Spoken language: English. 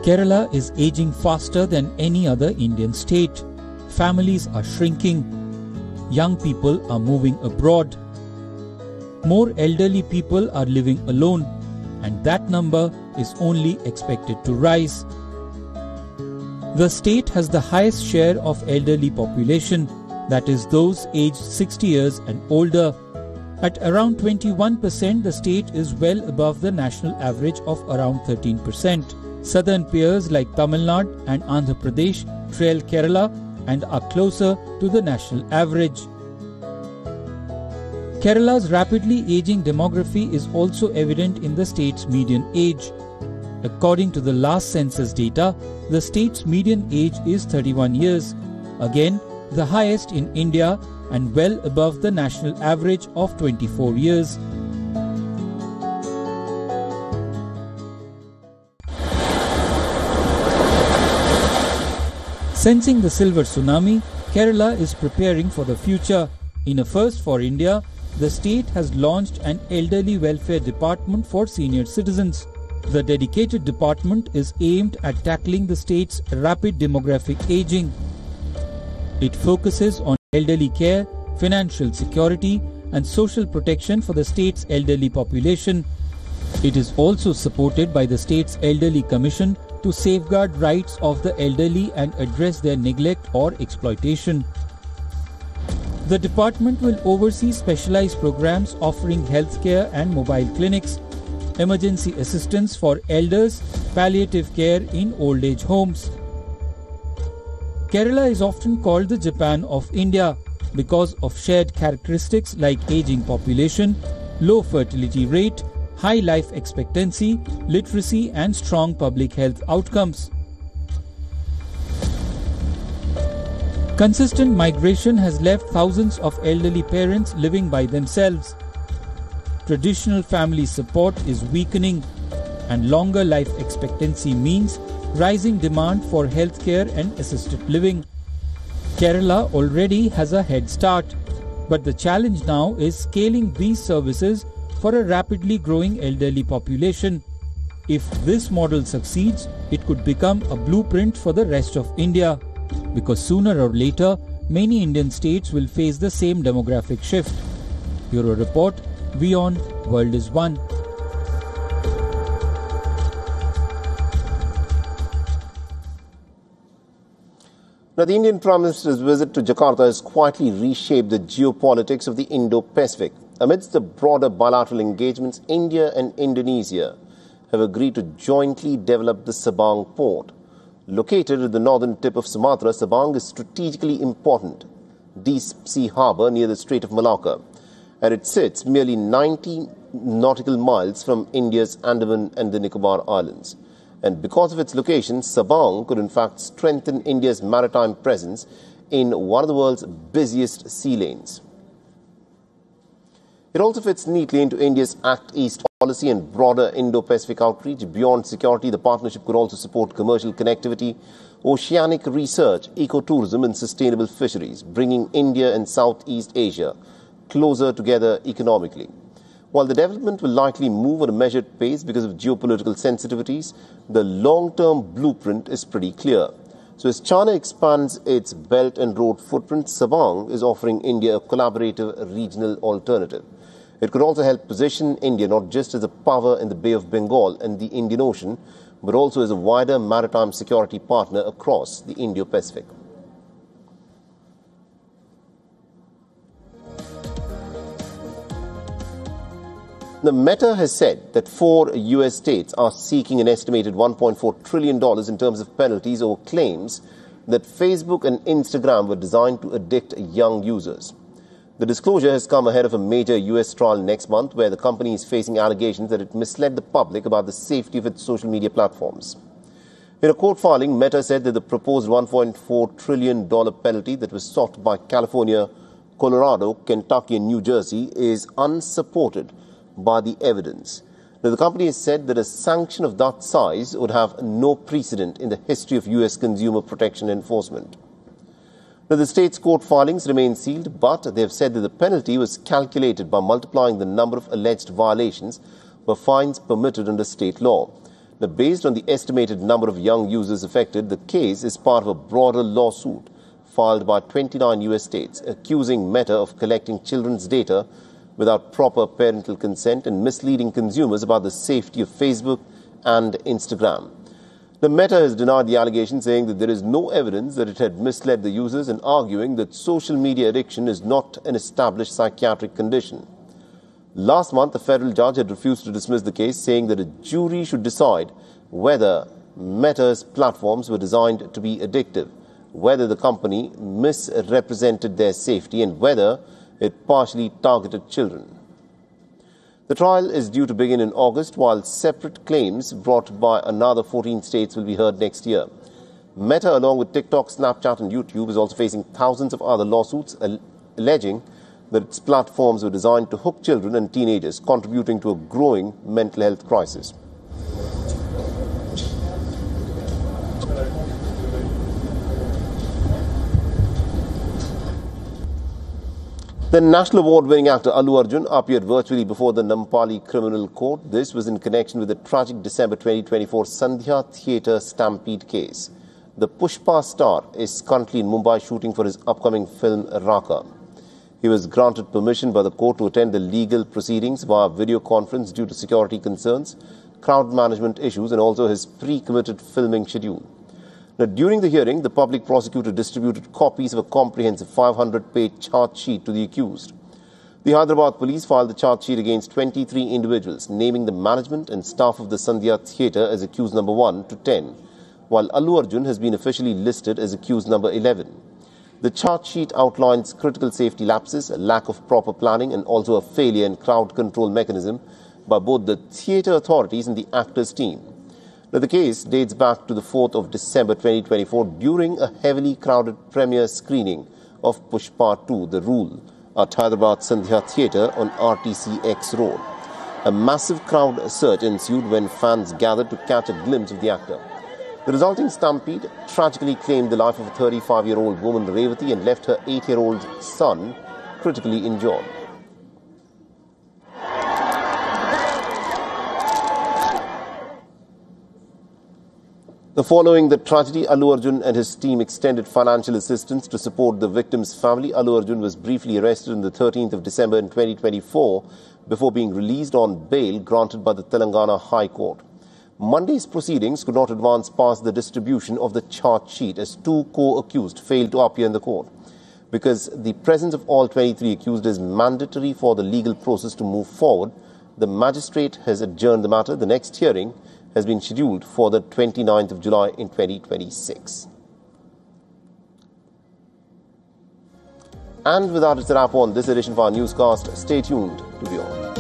Kerala is aging faster than any other Indian state. Families are shrinking. Young people are moving abroad. More elderly people are living alone, and that number is only expected to rise. The state has the highest share of elderly population, that is those aged 60 years and older. At around 21%, the state is well above the national average of around 13%. Southern peers like Tamil Nadu and Andhra Pradesh trail Kerala and are closer to the national average. Kerala's rapidly aging demography is also evident in the state's median age. According to the last census data, the state's median age is 31 years, again the highest in India and well above the national average of 24 years. Sensing the silver tsunami, Kerala is preparing for the future. In a first for India, the state has launched an elderly welfare department for senior citizens. The dedicated department is aimed at tackling the state's rapid demographic aging. It focuses on elderly care, financial security, and social protection for the state's elderly population. It is also supported by the state's Elderly Commission to safeguard rights of the elderly and address their neglect or exploitation. The department will oversee specialized programs offering healthcare and mobile clinics, emergency assistance for elders, palliative care in old age homes. Kerala is often called the Japan of India because of shared characteristics like aging population, low fertility rate, high life expectancy, literacy and strong public health outcomes. Consistent migration has left thousands of elderly parents living by themselves. Traditional family support is weakening, and longer life expectancy means rising demand for healthcare and assisted living. Kerala already has a head start, but the challenge now is scaling these services for a rapidly growing elderly population. If this model succeeds, it could become a blueprint for the rest of India, because sooner or later, many Indian states will face the same demographic shift. Bureau Report, WION, World is One. Now, the Indian Prime Minister's visit to Jakarta has quietly reshaped the geopolitics of the Indo-Pacific. Amidst the broader bilateral engagements, India and Indonesia have agreed to jointly develop the Sabang port. Located at the northern tip of Sumatra, Sabang is strategically important deep sea harbour near the Strait of Malacca, and it sits merely 90 nautical miles from India's Andaman and the Nicobar Islands. And because of its location, Sabang could in fact strengthen India's maritime presence in one of the world's busiest sea lanes. It also fits neatly into India's Act East policy and broader Indo-Pacific outreach. Beyond security, the partnership could also support commercial connectivity, oceanic research, ecotourism and sustainable fisheries, bringing India and Southeast Asia closer together economically. While the development will likely move at a measured pace because of geopolitical sensitivities, the long-term blueprint is pretty clear. So as China expands its Belt and Road footprint, Sabang is offering India a collaborative regional alternative. It could also help position India not just as a power in the Bay of Bengal and the Indian Ocean, but also as a wider maritime security partner across the Indo-Pacific. The Meta has said that 4 U.S. states are seeking an estimated $1.4 trillion in terms of penalties over claims that Facebook and Instagram were designed to addict young users. The disclosure has come ahead of a major U.S. trial next month where the company is facing allegations that it misled the public about the safety of its social media platforms. In a court filing, Meta said that the proposed $1.4 trillion penalty that was sought by California, Colorado, Kentucky and New Jersey is unsupported by the evidence. Now, the company has said that a sanction of that size would have no precedent in the history of U.S. consumer protection enforcement. Now, the state's court filings remain sealed, but they have said that the penalty was calculated by multiplying the number of alleged violations by fines permitted under state law. Now, based on the estimated number of young users affected, the case is part of a broader lawsuit filed by 29 US states accusing Meta of collecting children's data without proper parental consent and misleading consumers about the safety of Facebook and Instagram. The Meta has denied the allegation, saying that there is no evidence that it had misled the users and arguing that social media addiction is not an established psychiatric condition. Last month, a federal judge had refused to dismiss the case, saying that a jury should decide whether Meta's platforms were designed to be addictive, whether the company misrepresented their safety, and whether it partially targeted children. The trial is due to begin in August, while separate claims brought by another 14 states will be heard next year. Meta, along with TikTok, Snapchat and YouTube, is also facing thousands of other lawsuits alleging that its platforms were designed to hook children and teenagers, contributing to a growing mental health crisis. The National Award-winning actor Allu Arjun appeared virtually before the Nampally Criminal Court. This was in connection with the tragic December 2024 Sandhya Theatre stampede case. The Pushpa star is currently in Mumbai shooting for his upcoming film Raka. He was granted permission by the court to attend the legal proceedings via video conference due to security concerns, crowd management issues, and also his pre-committed filming schedule. Now, during the hearing, the public prosecutor distributed copies of a comprehensive 500-page charge sheet to the accused. The Hyderabad police filed the charge sheet against 23 individuals, naming the management and staff of the Sandhya Theatre as accused number 1 to 10, while Allu Arjun has been officially listed as accused number 11. The charge sheet outlines critical safety lapses, a lack of proper planning, and also a failure in crowd control mechanism by both the theatre authorities and the actors' team. Now, the case dates back to the 4th of December 2024 during a heavily crowded premiere screening of Pushpa 2, The Rule, at Hyderabad Sandhya Theatre on RTC X Road. A massive crowd surge ensued when fans gathered to catch a glimpse of the actor. The resulting stampede tragically claimed the life of a 35-year-old woman, Revati, and left her 8-year-old son critically injured. Following the tragedy, Allu Arjun and his team extended financial assistance to support the victim's family. Allu Arjun was briefly arrested on the 13th of December in 2024 before being released on bail granted by the Telangana High Court. Monday's proceedings could not advance past the distribution of the charge sheet as 2 co-accused failed to appear in the court. Because the presence of all 23 accused is mandatory for the legal process to move forward, the magistrate has adjourned the matter. The next hearing has been scheduled for the 29th of July in 2026. And with that, it's a wrap on this edition of our newscast. Stay tuned to Beyond.